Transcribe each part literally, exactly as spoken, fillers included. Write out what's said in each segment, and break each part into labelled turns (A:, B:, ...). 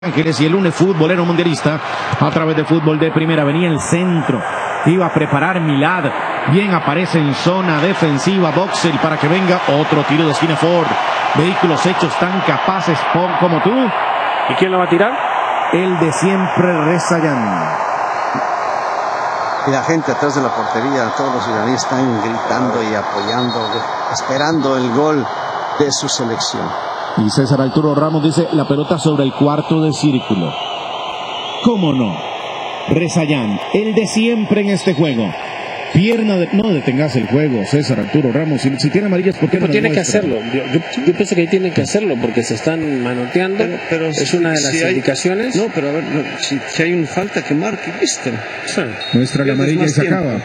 A: Ángeles y el lunes futbolero mundialista a través de Fútbol de Primera. Venía el centro, iba a preparar Milad, bien aparece en zona defensiva Boxel para que venga otro tiro de esquina Ford. Vehículos hechos tan capaces por, como tú.
B: ¿Y quién lo va a tirar?
A: El de siempre, Rezaian.
C: Y la gente atrás de la portería, todos los iraníes están gritando y apoyando, esperando el gol de su selección.
A: Y César Arturo Ramos dice, la pelota sobre el cuarto de círculo. ¿Cómo no? Rezaian, el de siempre en este juego. Pierna de... No detengas el juego, César Arturo Ramos. Si, si tiene amarillas, ¿por qué no?
B: Pero tiene que hacerlo. Yo, yo, yo pienso que ahí tienen que hacerlo porque se están manoteando. Pero, pero es una de las si indicaciones.
C: Hay, no, pero a ver, no, si, si hay una falta que marque, ¿viste?
A: Sí. Muestra la amarilla y se tiempo. acaba.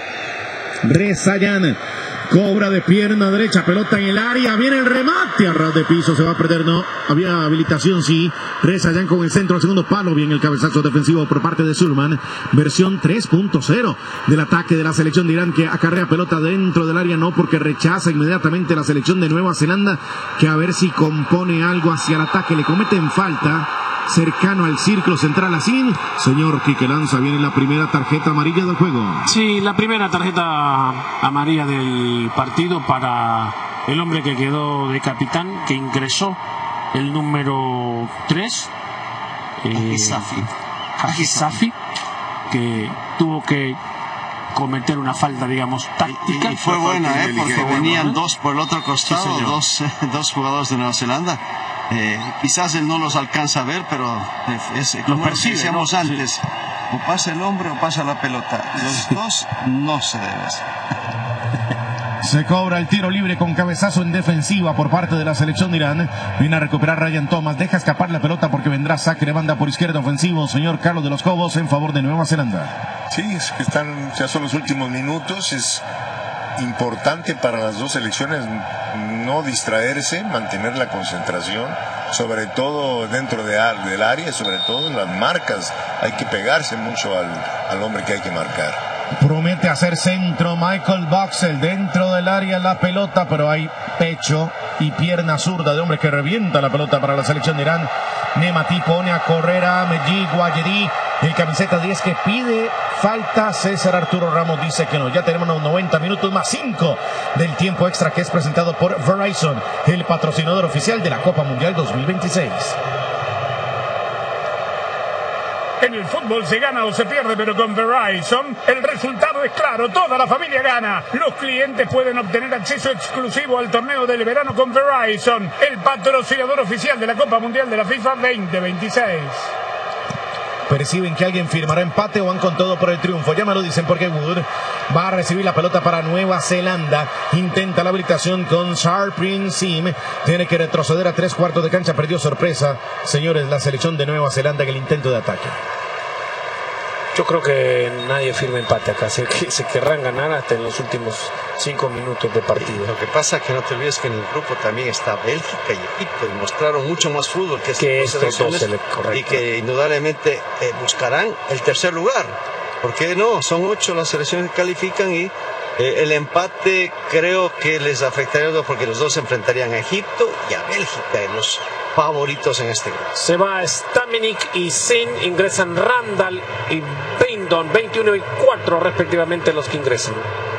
A: Rezaian. Cobra de pierna derecha, pelota en el área, viene el remate a ras de piso, se va a perder, no, había habilitación, sí. Rezaian con el centro al segundo palo, bien el cabezazo defensivo por parte de Sulman, versión tres punto cero del ataque de la selección de Irán que acarrea pelota dentro del área, no, porque rechaza inmediatamente la selección de Nueva Zelanda, que a ver si compone algo hacia el ataque, le cometen falta. Cercano al círculo central, así, señor Quique Lanza, viene la primera tarjeta amarilla del juego.
B: Sí, la primera tarjeta amarilla del partido para el hombre que quedó de capitán, que ingresó el número tres, eh, Haji Safi, que tuvo que cometer una falta, digamos, táctica.
D: Y, y fue buena, ¿eh? Porque venían dos por el otro costado, sí, dos, dos jugadores de Nueva Zelanda. Eh, quizás él no los alcanza a ver, pero es, como lo percibe, decíamos ¿no? antes, sí. O pasa el hombre o pasa la pelota. Los sí. dos no se debe hacer.
A: Se cobra el tiro libre con cabezazo en defensiva por parte de la selección de Irán. Viene a recuperar Ryan Thomas. Deja escapar la pelota porque vendrá saque de banda por izquierda ofensivo. Señor Carlos de los Cobos en favor de Nueva Zelanda.
E: Sí, es que están, ya son los últimos minutos. Es importante para las dos selecciones no distraerse, mantener la concentración, sobre todo dentro de, del área, sobre todo en las marcas. Hay que pegarse mucho al, al hombre que hay que marcar.
A: Promete hacer centro Michael Boxel dentro del área la pelota, pero hay pecho y pierna zurda de hombre que revienta la pelota para la selección de Irán. Nemati pone a correr a Meji Guayeri, el camiseta diez que pide falta. César Arturo Ramos dice que no. Ya tenemos los noventa minutos más cinco del tiempo extra que es presentado por Verizon, el patrocinador oficial de la Copa Mundial dos mil veintiséis.
F: En el fútbol se gana o se pierde, pero con Verizon el resultado es claro, toda la familia gana. Los clientes pueden obtener acceso exclusivo al torneo del verano con Verizon, el patrocinador oficial de la Copa Mundial de la FIFA veinte veintiséis.
A: Perciben que alguien firmará empate o van con todo por el triunfo. Ya me lo dicen porque Wood va a recibir la pelota para Nueva Zelanda. Intenta la habilitación con Sharpin Sim. Tiene que retroceder a tres cuartos de cancha. Perdió sorpresa, señores, la selección de Nueva Zelanda en el intento de ataque.
B: Yo creo que nadie firma empate acá. Se, se querrán ganar hasta en los últimos cinco minutos de partido.
D: Lo que pasa es que no te olvides que en el grupo también está Bélgica y Egipto. Y mostraron mucho más fútbol que,
B: que
D: estos dos
B: correcto.
D: Y que indudablemente eh, buscarán el tercer lugar. ¿Por qué no? Son ocho las selecciones que califican y eh, el empate creo que les afectaría porque los dos se enfrentarían a Egipto y a Bélgica en los favoritos en este grupo.
B: Se va Stamenic y Sin, ingresan Randall y Bindon, veintiuno y cuatro respectivamente los que ingresan.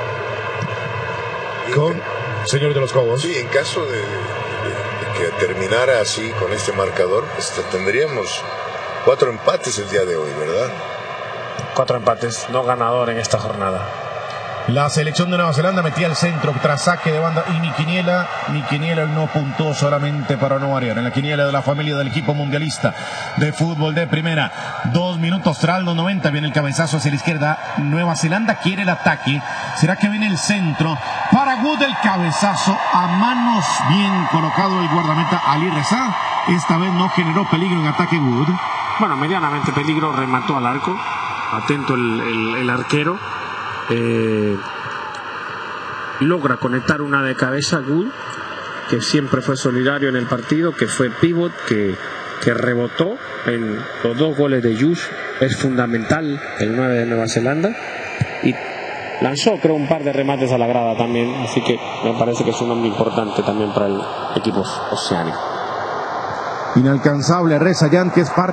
A: Con señor de los Cobos.
E: Sí, en caso de, de, de que terminara así con este marcador, pues, tendríamos cuatro empates el día de hoy, ¿verdad?
B: Cuatro empates, no ganador en esta jornada.
A: La selección de Nueva Zelanda metía el centro tras saque de banda y mi quiniela, mi quiniela no puntó solamente para no variar. En la quiniela de la familia del equipo mundialista de fútbol de primera. Dos minutos tras los noventa, viene el cabezazo hacia la izquierda. Nueva Zelanda quiere el ataque. ¿Será que viene el centro? Para Wood el cabezazo a manos, bien colocado el guardameta Ali Reza. Esta vez no generó peligro en ataque Wood.
B: Bueno, medianamente peligro, remató al arco. Atento el, el, el arquero. Eh, logra conectar una de cabeza Wood, que siempre fue solidario en el partido, que fue pivot, que, que rebotó en los dos goles de Yush, es fundamental el nueve de Nueva Zelanda, y lanzó creo un par de remates a la grada también, así que me parece que es un hombre importante también para el equipo oceánico.
A: inalcanzable Reza Yan, que es parte